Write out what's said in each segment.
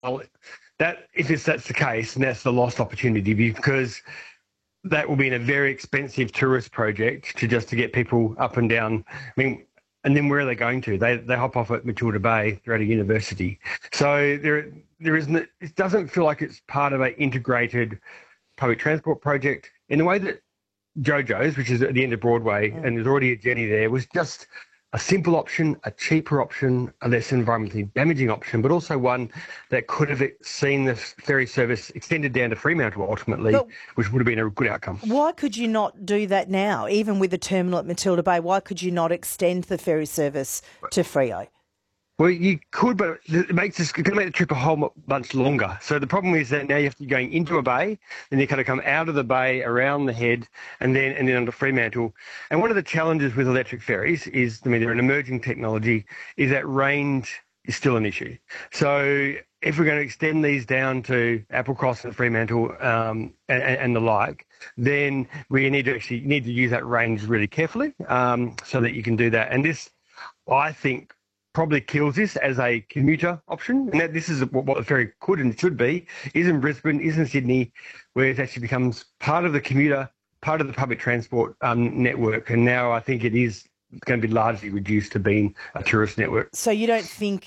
Well, that's the case, and that's the lost opportunity because that will be in a very expensive tourist project to get people up and down. I mean, and then where are they going to? They hop off at Matilda Bay. They're at a university, so there isn't. It doesn't feel like it's part of an integrated public transport project in the way that Jojo's, which is at the end of Broadway, and there's already a jetty there, was just a simple option, a cheaper option, a less environmentally damaging option, but also one that could have seen the ferry service extended down to Fremantle ultimately, But which would have been a good outcome. why could you not do that now, even with the terminal at Matilda Bay? Why could you not extend the ferry service to Freo? Well, you could, but it going to make the trip a whole bunch longer. So the problem is that now you have to be going into a bay, then you kind of come out of the bay, around the head, and then onto Fremantle. And one of the challenges with electric ferries is, I mean, they're an emerging technology, is that range is still an issue. So if we're going to extend these down to Applecross and Fremantle and the like, then we need to use that range really carefully so that you can do that. And this, I think, probably kills this as a commuter option. And that this is what the ferry could and should be, is in Brisbane, is in Sydney, where it actually becomes part of the commuter, part of the public transport network. And now I think it is going to be largely reduced to being a tourist network. So you don't think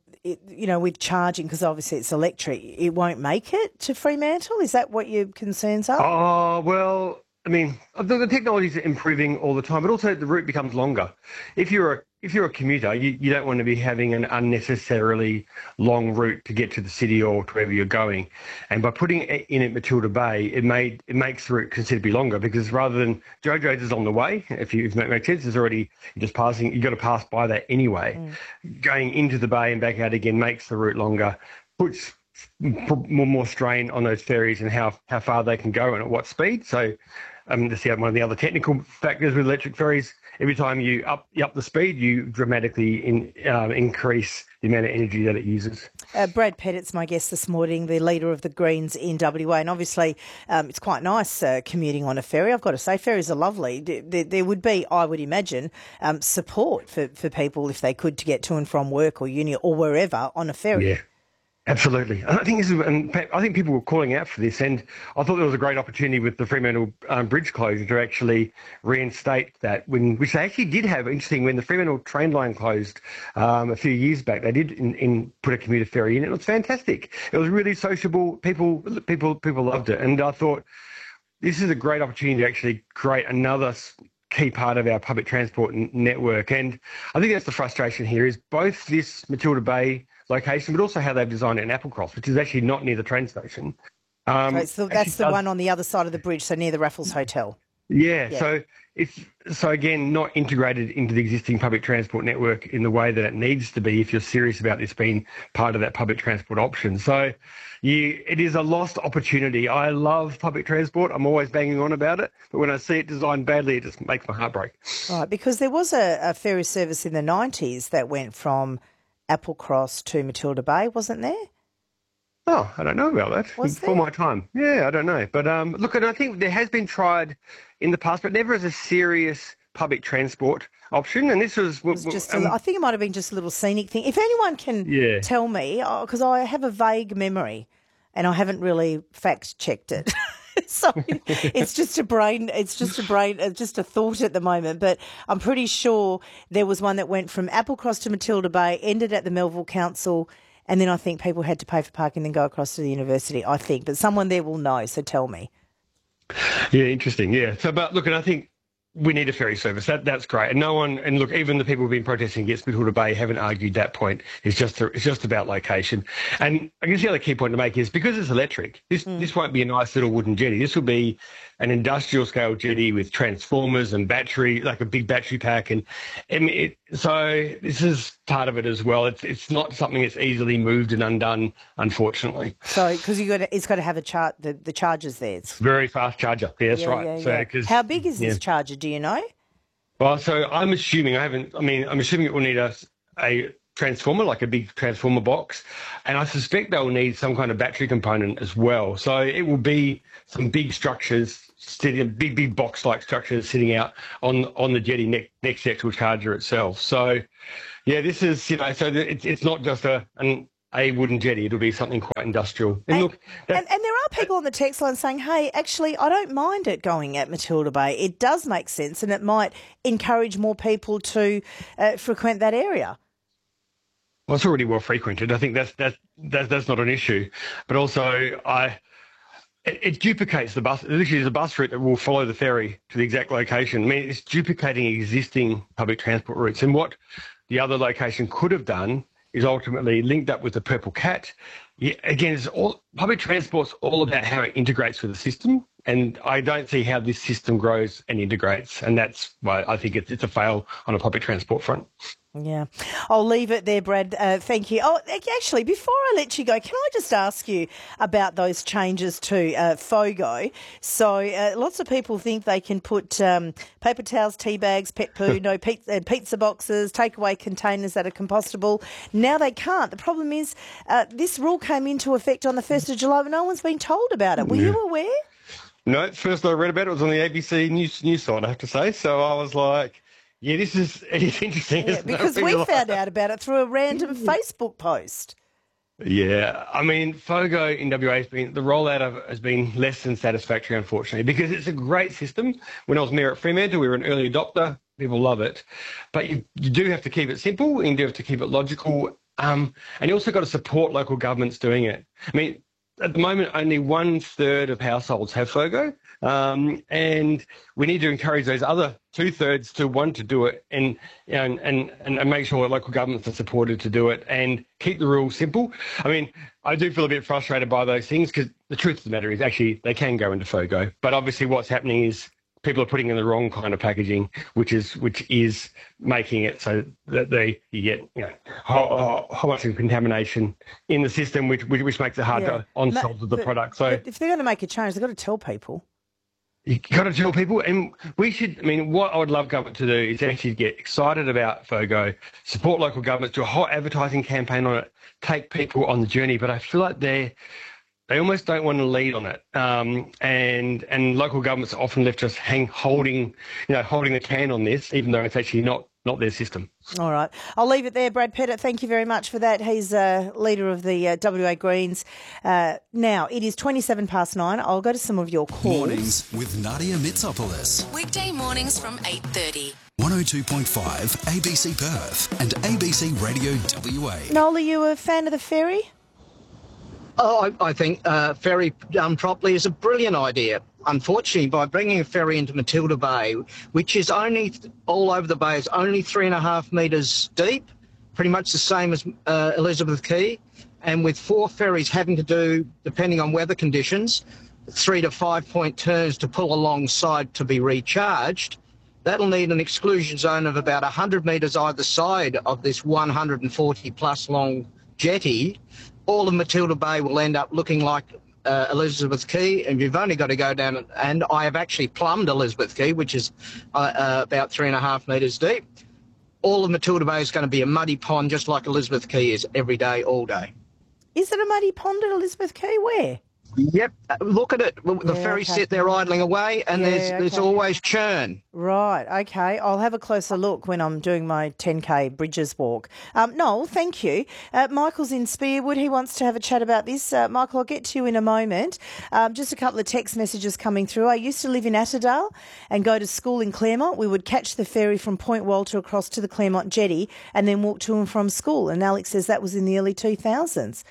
with charging, because obviously it's electric, it won't make it to Fremantle? Is that what your concerns are? Oh, well, I mean, the technology is improving all the time, but also the route becomes longer. If you're a commuter, you don't want to be having an unnecessarily long route to get to the city or to wherever you're going. And by putting it in at Matilda Bay, it makes the route considerably longer, because rather than Jojo's is on the way, if that makes sense, it's already just passing. You've got to pass by that anyway. Going into the bay and back out again makes the route longer, puts more strain on those ferries and how far they can go and at what speed. So that's one of the other technical factors with electric ferries. Every time you up the speed, you dramatically increase the amount of energy that it uses. Brad Pettit's my guest this morning, the leader of the Greens in WA, and obviously it's quite nice commuting on a ferry. I've got to say, ferries are lovely. There would be, I would imagine, support for people if they could to get to and from work or uni or wherever on a ferry. Yeah. Absolutely. I think people were calling out for this, and I thought there was a great opportunity with the Fremantle bridge closure to actually reinstate that, which they actually did have. Interesting, when the Fremantle train line closed a few years back, they did put a commuter ferry in. It was fantastic. It was really sociable. People loved it, and I thought this is a great opportunity to actually create another key part of our public transport network. And I think that's the frustration here, is both this Matilda Bay location, but also how they've designed it in Applecross, which is actually not near the train station. That's the one on the other side of the bridge, so near the Raffles Hotel. Yeah. So it's again not integrated into the existing public transport network in the way that it needs to be if you're serious about this being part of that public transport option. So it is a lost opportunity. I love public transport. I'm always banging on about it, but when I see it designed badly, it just makes my heart break. Right, because there was a ferry service in the 90s that went from Applecross to Matilda Bay, wasn't there? Oh, I don't know about that. Before my time. Yeah, I don't know. But look, and I think there has been tried in the past, but never as a serious public transport option. And this was just I think it might have been just a little scenic thing. If anyone can tell me, because I have a vague memory and I haven't really fact-checked it. So it's just a thought at the moment. But I'm pretty sure there was one that went from Applecross to Matilda Bay, ended at the Melville Council, and then I think people had to pay for parking and then go across to the university, I think. But someone there will know, so tell me. Yeah, interesting. Yeah. So, but look, and I think we need a ferry service. That's great. And look, even the people who've been protesting against Matilda Bay haven't argued that point. It's just about location. And I guess the other key point to make is, because it's electric, this won't be a nice little wooden jetty. This will be an industrial scale jetty with transformers and battery, like a big battery pack. And so this is part of it as well. It's not something that's easily moved and undone, unfortunately. So, because it's got to have the chargers there. It's very fast charger. Yeah, that's right. Yeah. So, how big is this charger? Do you know? Well, so I'm assuming it will need a transformer, like a big transformer box, and I suspect they'll need some kind of battery component as well. So it will be some big structures, big box-like structures sitting out on the jetty next to the actual charger itself. So, yeah, this is so it's not just a wooden jetty. It'll be something quite industrial. And look, and there are people on the text line saying, hey, actually, I don't mind it going at Matilda Bay. It does make sense and it might encourage more people to frequent that area. Well, it's already well frequented. I think that's not an issue. But also, it duplicates the bus. Literally, there's a bus route that will follow the ferry to the exact location. I mean, it's duplicating existing public transport routes. And what the other location could have done is ultimately linked up with the Purple Cat. Yeah, again, public transport's all about how it integrates with the system, and I don't see how this system grows and integrates, and that's why I think it's a fail on a public transport front. Yeah. I'll leave it there, Brad. Thank you. Oh, actually, before I let you go, can I just ask you about those changes to FOGO? So lots of people think they can put paper towels, tea bags, pet poo, pizza boxes, takeaway containers that are compostable. Now they can't. The problem is this rule came into effect on the 1st of July, but no one's been told about it. Were you aware? No, first I read about it was on the ABC news site, I have to say. So I was like, yeah, it's interesting. Yeah, because we found out about it through a random Facebook post. Yeah, I mean, FOGO in WA the rollout has been less than satisfactory, unfortunately, because it's a great system. When I was mayor at Fremantle, we were an early adopter. People love it. But you do have to keep it simple, and you do have to keep it logical. And you also got to support local governments doing it. I mean, at the moment, only 1/3 of households have FOGO, and we need to encourage those other 2/3 to want to do it, and make sure that local governments are supported to do it, and keep the rules simple. I mean, I do feel a bit frustrated by those things because the truth of the matter is actually they can go into FOGO, but obviously what's happening is people are putting in the wrong kind of packaging, which is making it so that you get whole bunch of contamination in the system, which makes it hard to on-sell the product. So if they're going to make a change, they've got to tell people. You got to tell people, and we should. I mean, what I would love government to do is actually get excited about FOGO, support local governments, do a whole advertising campaign on it, take people on the journey. But I feel like they almost don't want to lead on it, and local governments are often left just holding the can on this, even though it's actually not their system. All right. I'll leave it there. Brad Pettit, thank you very much for that. He's leader of the WA Greens. Now, it is 9:27. I'll go to some of your calls. Mornings with Nadia Mitsopoulos. Weekday mornings from 8:30. 102.5 ABC Perth and ABC Radio WA. Noel, are you a fan of the ferry? Oh, I think ferry done properly is a brilliant idea. Unfortunately, by bringing a ferry into Matilda Bay, which is only all over the bay, is only 3.5 metres deep, pretty much the same as Elizabeth Quay, and with 4 ferries having to do, depending on weather conditions, 3 to 5 point turns to pull alongside to be recharged, that'll need an exclusion zone of about 100 metres either side of this 140 plus long jetty. All of Matilda Bay will end up looking like Elizabeth Quay, and you've only got to go down, and I have actually plumbed Elizabeth Quay, which is about 3.5 metres deep. All of Matilda Bay is going to be a muddy pond, just like Elizabeth Quay is every day, all day. Is it a muddy pond at Elizabeth Quay? Where? Yep, look at it. The ferries sit there idling away, and there's always churn. Right, okay. I'll have a closer look when I'm doing my 10K Bridges walk. Noel, thank you. Michael's in Spearwood. He wants to have a chat about this. Michael, I'll get to you in a moment. Just a couple of text messages coming through. I used to live in Attadale and go to school in Claremont. We would catch the ferry from Point Walter across to the Claremont jetty and then walk to and from school. And Alex says that was in the early 2000s.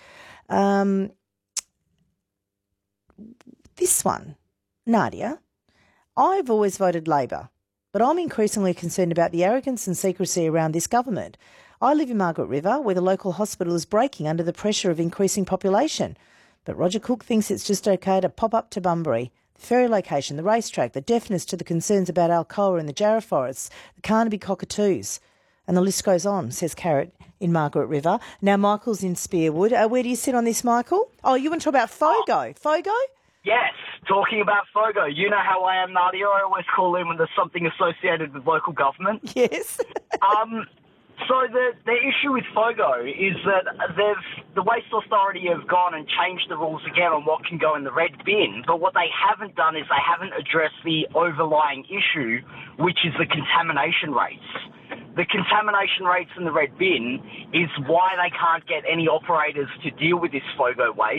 This one, Nadia, I've always voted Labor, but I'm increasingly concerned about the arrogance and secrecy around this government. I live in Margaret River, where the local hospital is breaking under the pressure of increasing population. But Roger Cook thinks it's just okay to pop up to Bunbury. The ferry location, the racetrack, the deafness to the concerns about Alcoa and the Jarrah forests, the Carnaby cockatoos. And the list goes on, says Carrot in Margaret River. Now, Michael's in Spearwood. Where do you sit on this, Michael? Oh, you want to talk about FOGO? FOGO? Yes, talking about FOGO. You know how I am, Nadia. I always call in when there's something associated with local government. Yes. So the issue with FOGO is that the Waste Authority have gone and changed the rules again on what can go in the red bin, but what they haven't done is they haven't addressed the overlying issue, which is the contamination rates. the contamination rates in the red bin is why they can't get any operators to deal with this FOGO waste.